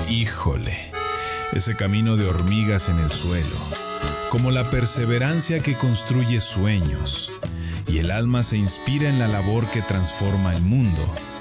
Híjole, ese camino de hormigas en el suelo, como la perseverancia que construye sueños, y el alma se inspira en la labor que transforma el mundo.